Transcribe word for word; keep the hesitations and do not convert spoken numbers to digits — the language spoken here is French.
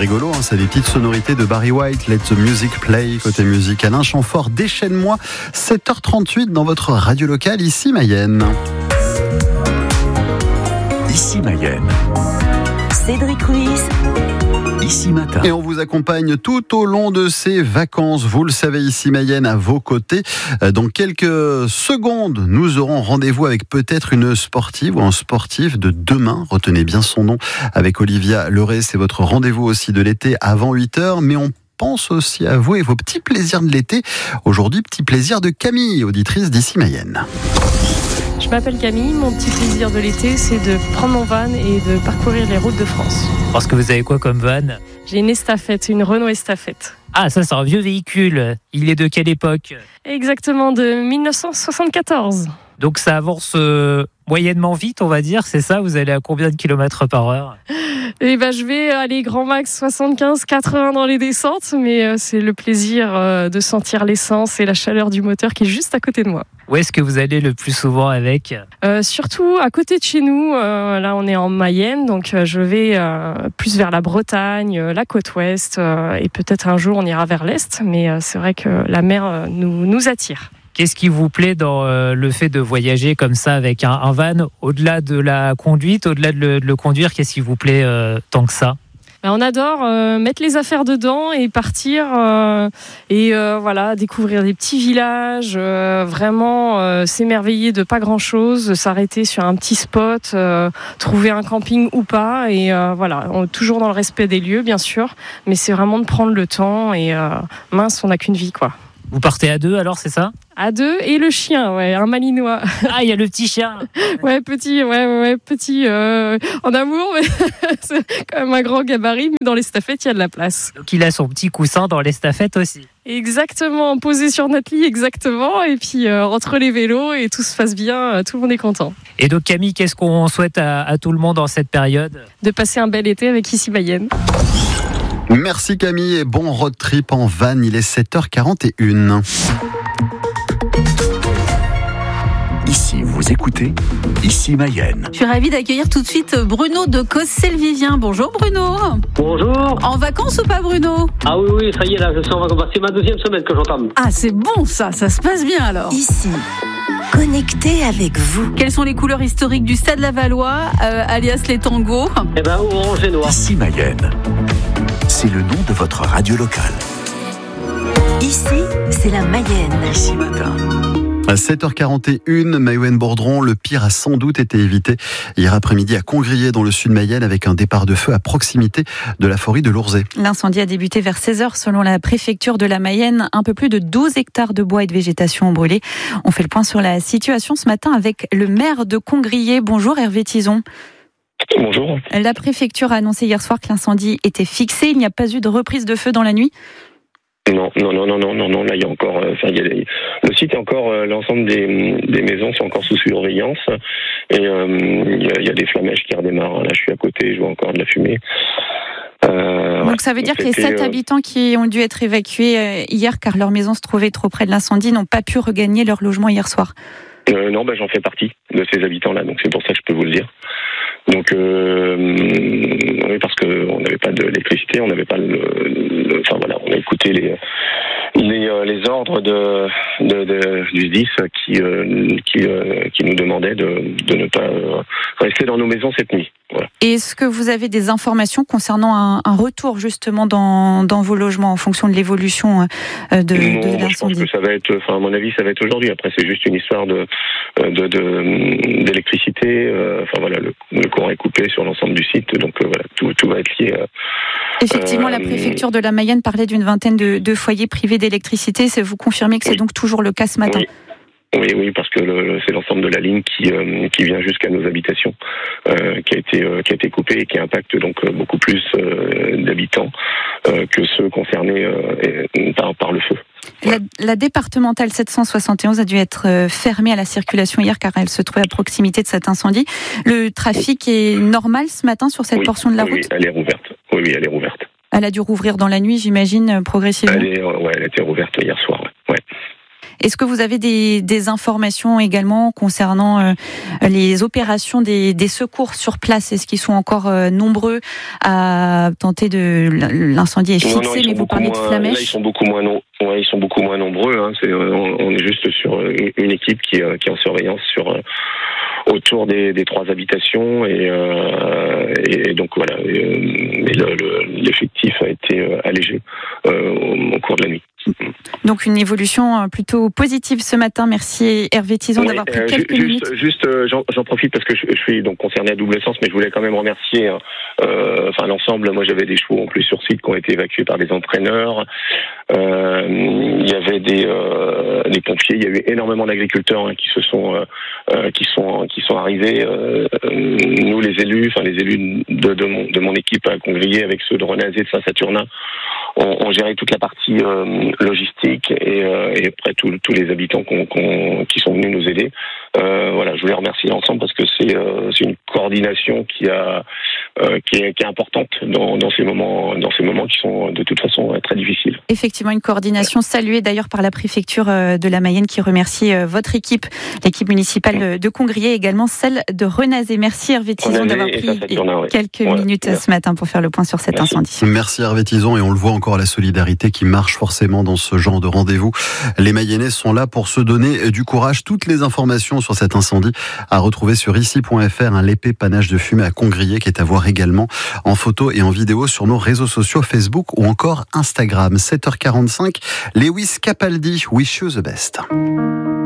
rigolo, hein, c'est des petites sonorités de Barry White. Let the music play. Côté musique, Alain Chamfort, déchaîne-moi. sept heures trente-huit dans votre radio locale, ici Mayenne. Ici Mayenne. Cédric Ruiz. Ici Matin. Et on vous accompagne tout au long de ces vacances. Vous le savez, ici Mayenne à vos côtés. Dans quelques secondes, nous aurons rendez-vous avec peut-être une sportive ou un sportif de demain. Retenez bien son nom avec Olivia Leray. C'est votre rendez-vous aussi de l'été avant huit heures. Mais on pense aussi à vous et vos petits plaisirs de l'été. Aujourd'hui, petit plaisir de Camille, auditrice d'ici Mayenne. Je m'appelle Camille, mon petit plaisir de l'été, c'est de prendre mon van et de parcourir les routes de France. Parce que vous avez quoi comme van ? J'ai une estafette, une Renault Estafette. Ah, ça c'est un vieux véhicule. Il est de quelle époque ? Exactement, de dix-neuf cent soixante-quatorze. Donc ça avance euh, moyennement vite, on va dire, c'est ça ? Vous allez à combien de kilomètres par heure ? Eh ben, je vais aller grand max soixante-quinze quatre-vingts dans les descentes, mais euh, c'est le plaisir euh, de sentir l'essence et la chaleur du moteur qui est juste à côté de moi. Où est-ce que vous allez le plus souvent avec ? euh, Surtout à côté de chez nous, euh, là on est en Mayenne, donc euh, je vais euh, plus vers la Bretagne, euh, la côte ouest, euh, et peut-être un jour on ira vers l'est, mais euh, c'est vrai que la mer euh, nous, nous attire. Qu'est-ce qui vous plaît dans euh, le fait de voyager comme ça avec un, un van ? Au-delà de la conduite, au-delà de le, de le conduire, qu'est-ce qui vous plaît euh, tant que ça ? Ben, on adore euh, mettre les affaires dedans et partir euh, et euh, voilà, découvrir des petits villages, euh, vraiment euh, s'émerveiller de pas grand-chose, s'arrêter sur un petit spot, euh, trouver un camping ou pas, et euh, voilà, on, toujours dans le respect des lieux bien sûr, mais c'est vraiment de prendre le temps et euh, mince, on n'a qu'une vie quoi. Vous partez à deux alors, c'est ça ? À deux et le chien, ouais, un malinois. Ah, il y a le petit chien. Ouais, petit, ouais, ouais, petit euh, en amour, mais c'est quand même un grand gabarit, mais dans l'estafette, il y a de la place. Donc il a son petit coussin dans l'estafette aussi. Exactement, posé sur notre lit, exactement, et puis euh, entre les vélos et tout se passe bien, euh, tout le monde est content. Et donc Camille, qu'est-ce qu'on souhaite à, à tout le monde en cette période ? De passer un bel été avec Ici Mayenne. Merci Camille et bon road trip en van, il est sept heures quarante et une. Ici, vous écoutez Ici Mayenne. Je suis ravie d'accueillir tout de suite Bruno de Cossé-le-Vivien. Bonjour Bruno. Bonjour. En vacances ou pas Bruno ? Ah oui, oui, ça y est, là, je suis en vacances. C'est ma deuxième semaine que j'entame. Ah, c'est bon ça, ça se passe bien alors. Ici, connecté avec vous. Quelles sont les couleurs historiques du Stade Lavallois, euh, alias les tangos ? Eh ben, orange et noir. Ici Mayenne. C'est le nom de votre radio locale. Ici, c'est la Mayenne. Ici Matin. À sept heures quarante et une, Maïwen Bordron, le pire a sans doute été évité hier après-midi à Congrier dans le sud Mayenne avec un départ de feu à proximité de la forêt de Lourzay. L'incendie a débuté vers seize heures selon la préfecture de la Mayenne. Un peu plus de douze hectares de bois et de végétation ont brûlé. On fait le point sur la situation ce matin avec le maire de Congrier. Bonjour Hervé Tison. Bonjour. La préfecture a annoncé hier soir que l'incendie était fixé. Il n'y a pas eu de reprise de feu dans la nuit ? Non, non, non, non, non, non, non. Là, il y a encore, euh, enfin, il y a les, le site est encore, euh, l'ensemble des, des maisons sont encore sous surveillance et euh, il, y a, il y a des flamèches qui redémarrent. Là, je suis à côté, je vois encore de la fumée. Euh, Donc ça veut dire que les sept euh... habitants qui ont dû être évacués hier car leur maison se trouvait trop près de l'incendie n'ont pas pu regagner leur logement hier soir. Euh, non, ben j'en fais partie de ces habitants-là, donc c'est pour ça que je peux vous le dire. Donc, euh, oui, parce que on n'avait pas d'électricité, on n'avait pas le, le, enfin voilà, on a écouté les les, les ordres de, de, de du S D I S qui euh, qui euh, qui nous demandaient de de ne pas rester dans nos maisons cette nuit. Voilà. Et est-ce que vous avez des informations concernant un, un retour justement dans dans vos logements en fonction de l'évolution de, de non, l'incendie ? Je pense que ça va être, enfin à mon avis, ça va être aujourd'hui. Après, c'est juste une histoire de de, de d'électricité. Enfin voilà, le, le courant est coupé sur l'ensemble du site, donc euh, voilà, tout, tout va être lié. Euh, Effectivement, euh, la préfecture de la Mayenne parlait d'une vingtaine de, de foyers privés d'électricité. Vous confirmez que c'est oui. donc toujours le cas ce matin ? Oui. Oui, oui, parce que le, c'est l'ensemble de la ligne qui euh, qui vient jusqu'à nos habitations, euh, qui a été euh, qui a été coupée et qui impacte donc euh, beaucoup plus euh, d'habitants euh, que ceux concernés euh, et, par par le feu. La, la départementale sept cent soixante et onze a dû être fermée à la circulation hier car elle se trouvait à proximité de cet incendie. Le trafic oui. est normal ce matin sur cette oui, portion de la oui, route ? Oui, elle est rouverte. Oui, oui, elle est rouverte. Elle a dû rouvrir dans la nuit, j'imagine, progressivement. Elle est, ouais, elle a été rouverte hier soir. Ouais. ouais. Est-ce que vous avez des, des informations également concernant euh, les opérations des, des secours sur place? Est-ce qu'ils sont encore euh, nombreux à tenter de... L'incendie est fixé, non, non, mais vous parlez de flamèche. Là, ils sont beaucoup moins, non, ouais, ils sont beaucoup moins nombreux. Hein. C'est, on, on est juste sur une équipe qui, qui est en surveillance sur... autour des, des trois habitations et, euh, et donc voilà. Et, mais le, le, l'effectif a été allégé euh, au, au cours de la nuit. Donc une évolution plutôt positive ce matin. Merci Hervé Tison oui, d'avoir pris euh, quelques juste, minutes. Juste, euh, j'en, j'en profite parce que je, je suis donc concerné à double sens, mais je voulais quand même remercier euh, enfin l'ensemble. Moi, j'avais des chevaux en plus sur site qui ont été évacués par des entraîneurs. Euh, il y avait des, euh, des pompiers. Il y a eu énormément d'agriculteurs hein, qui se sont euh, qui sont qui sont arrivés. Euh, nous, les élus, enfin les élus de, de mon de mon équipe à Congrier avec ceux de Renazé de Saint-Saturnin. On, on gérait toute la partie euh, logistique et, euh, et après tous les habitants qu'on, qu'on, qui sont venus nous aider. Euh, voilà, je voulais remercier l'ensemble parce que c'est, euh, c'est une coordination qui a euh, qui, est, qui est importante dans, dans ces moments dans ces moments qui sont de toute façon très difficiles. Effectivement, une coordination saluée d'ailleurs par la préfecture de la Mayenne qui remercie votre équipe, l'équipe municipale de Congrier et également celle de Renazé. Merci Hervé Tison d'avoir pris ouais. quelques ouais, minutes ouais. ce matin pour faire le point sur cet Merci. incendie. Merci Hervé Tison et on le voit encore la solidarité qui marche forcément dans ce genre de rendez-vous. Les Mayennais sont là pour se donner du courage. Toutes les informations sur cet incendie à retrouver sur ici point f r, un l'épée panache de fumée à Congrier qui est à voir également en photo et en vidéo sur nos réseaux sociaux Facebook ou encore Instagram. sept heures quarante-cinq, Lewis Capaldi, Wish You the Best.